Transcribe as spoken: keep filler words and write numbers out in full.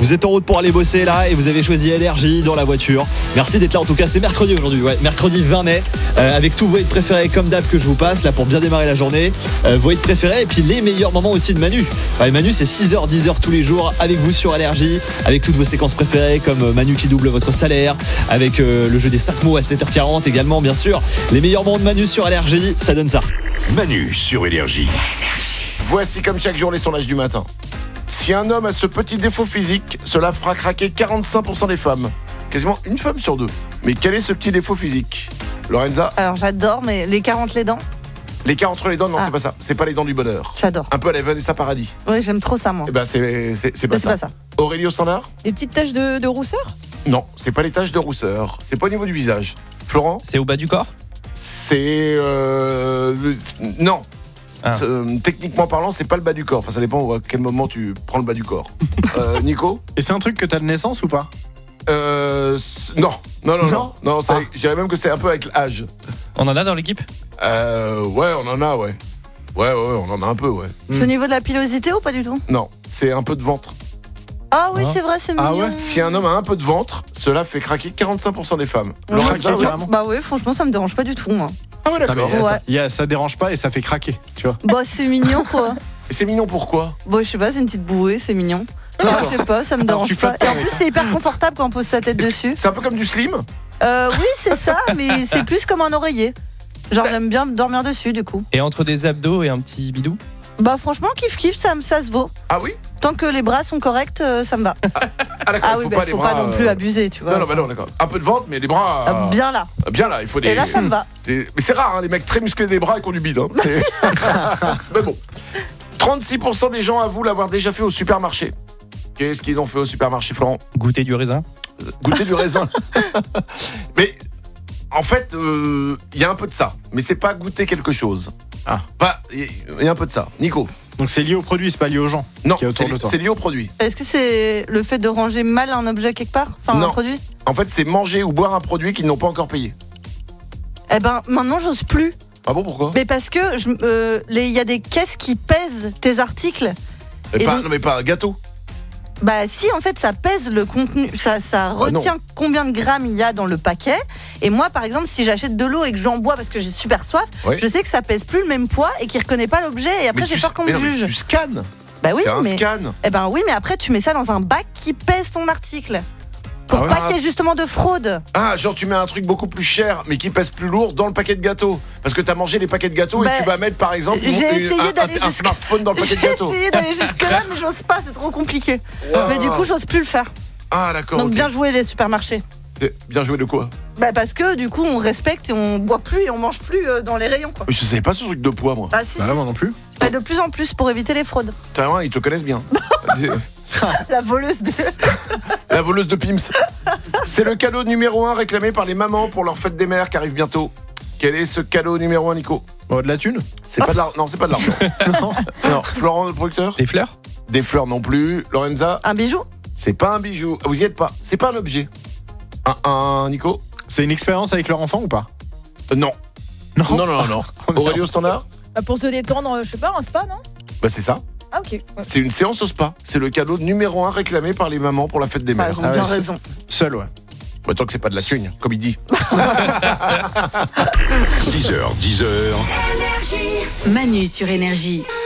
Vous êtes en route pour aller bosser là et vous avez choisi Énergie dans la voiture. Merci d'être là. En tout cas, c'est mercredi aujourd'hui, ouais, mercredi vingt mai, euh, avec tous vos hits préférés comme d'hab que je vous passe là pour bien démarrer la journée. Euh, vos hits préférés et puis les meilleurs moments aussi de Manu. Ouais, Manu, c'est six heures dix heures tous les jours avec vous sur Énergie, avec toutes vos séquences préférées comme Manu qui double votre salaire, avec euh, le jeu des cinq mots à sept heures quarante également, bien sûr. Les meilleurs moments de Manu sur Énergie, ça donne ça. Manu sur Énergie. Voici comme chaque jour les sondages du matin. Si un homme a ce petit défaut physique, cela fera craquer quarante-cinq pour cent des femmes. Quasiment une femme sur deux. Mais quel est ce petit défaut physique ? Lorenza ? Alors j'adore, mais les quarante les dents, L'écart entre les dents, non, Ah. c'est pas ça. C'est pas les dents du bonheur. j'adore. Un peu à la Vanessa Paradis. Oui, j'aime trop ça, moi. Eh ben, c'est, c'est, c'est pas Mais c'est ça. pas ça. Aurélie au standard ? Des petites taches de, de rousseur ? Non, c'est pas les taches de rousseur. C'est pas au niveau du visage. Florent ? C'est au bas du corps ? C'est. Euh, non. Ah. C'est, euh, techniquement parlant, c'est pas le bas du corps. Enfin, ça dépend à quel moment tu prends le bas du corps. Euh, Nico ? Et c'est un truc que t'as de naissance ou pas ? Euh, non. Non, non, non. Non Non, c'est- Ah. je dirais même que c'est un peu avec l'âge. On en a dans l'équipe ? Euh, ouais, on en a, ouais. Ouais, ouais, ouais, on en a un peu, ouais. C'est au niveau de la pilosité ou pas du tout ? Non, c'est un peu de ventre. Ah oui, Ah. c'est vrai, c'est Ah mignon. ouais, Si un homme a un peu de ventre, cela fait craquer quarante-cinq pour cent des femmes. Ouais, Laurent, craquer, ça, ouais. carrément. Bah oui, franchement, ça me dérange pas du tout, moi. Ah ouais, d'accord. Non, mais attends, Ouais. y a- ça dérange pas et ça fait craquer, tu vois. Bah c'est mignon, quoi. Et c'est mignon pourquoi ? Bon, je sais pas, c'est une petite bouée, c'est mignon. Non, D'accord. je sais pas, ça me Alors, dérange tu pas. flottes Et pas en avec. plus, c'est hyper confortable quand on pose sa tête dessus. C'est un peu comme du slim ? Euh, oui, c'est ça, mais c'est plus comme un oreiller. Genre, j'aime bien dormir dessus, du coup. Et entre des abdos et un petit bidou ? Bah franchement, kiff kiff, ça, me- ça se vaut. Ah oui ? Tant que les bras sont corrects, euh, ça me va. Ah d'accord, Ah il oui, faut bah pas les faut bras. pas non plus euh, abuser, tu vois. Non, non, bah non, d'accord. Un peu de ventre, mais les bras. Euh, bien là. euh, Bien là, il faut des. Et là, ça me va. des- Mais c'est rare, hein, les mecs très musclés des bras et qui ont du bide. Hein. C'est- mais bon. trente-six pour cent des gens avouent l'avoir déjà fait au supermarché. Qu'est-ce qu'ils ont fait au supermarché, Florent ? Goûter du raisin ? Goûter du raisin. Mais en fait, il euh, y a un peu de ça. Mais c'est pas goûter quelque chose. Ah. Pas, il y a un peu de ça. Nico ? Donc c'est lié au produit, c'est pas lié aux gens. Non, Qui est autour c'est de toi. c'est lié au produit. Est-ce que c'est le fait de ranger mal un objet quelque part ? Enfin, Non. un produit ? En fait, c'est manger ou boire un produit qu'ils n'ont pas encore payé. Eh ben, maintenant, j'ose plus. Ah bon, pourquoi ? Mais parce que je- euh, les- il y a des caisses qui pèsent tes articles. Mais Et pas, donc- non, mais pas un gâteau. Bah si, en fait, ça pèse le contenu, ça, ça Ah non. retient combien de grammes il y a dans le paquet. Et moi, par exemple, si j'achète de l'eau et que j'en bois parce que j'ai super soif, Oui. je sais que ça pèse plus le même poids et qu'il reconnaît pas l'objet. Et après, Mais j'ai tu- peur qu'on mais me non, mais juge. Tu scannes. Bah oui, c'est un mais scan. eh ben oui, mais après, tu mets ça dans un bac qui pèse ton article. Pour Ah ouais. pas qu'il y ait justement de fraude. Ah, genre tu mets un truc beaucoup plus cher, mais qui pèse plus lourd dans le paquet de gâteaux. Parce que t'as mangé les paquets de gâteaux Bah, et tu vas mettre par exemple j'ai une- essayé un, d'aller un jusque- smartphone dans le paquet de J'ai gâteaux. essayé d'aller jusque-là, mais j'ose pas, c'est trop compliqué. Wow. Mais du coup, j'ose plus le faire. Ah d'accord. Donc ok. bien joué les supermarchés. C'est- Bien joué de quoi ? Bah parce que du coup, on respecte et on boit plus et on mange plus euh, dans les rayons, quoi. Je savais pas ce truc de poids moi. Bah si, Bah si. moi non plus. Bah, de plus en plus pour éviter les fraudes. Tiens, ils te connaissent bien. C'est- La voleuse de... La voleuse de Pims. C'est le cadeau numéro un réclamé par les mamans pour leur fête des mères qui arrive bientôt. Quel est ce cadeau numéro un, Nico ? Bon, de la thune. C'est pas de l'argent. Non, c'est pas de l'argent. Non. Non. Florent, le producteur ? Des fleurs ? Des fleurs non plus. Lorenza ? Un bijou. C'est pas un bijou. Vous y êtes pas. C'est pas un objet. Un, un Nico ? C'est une expérience avec leur enfant ou pas ? Euh, Non. Non. Non, non, non, non. Aurélie au standard ? Bah, pour se détendre, je sais pas, un spa, non ? Bah c'est ça. Ah, ok. Ouais. C'est une séance au spa. C'est le cadeau numéro un réclamé par les mamans pour la fête des Bah, mères. ils ont Ah bien ouais, c'est- raison. Seul, ouais. Bah, tant que c'est pas de la thune, comme il dit. six heures dix heures. Manu sur Énergie.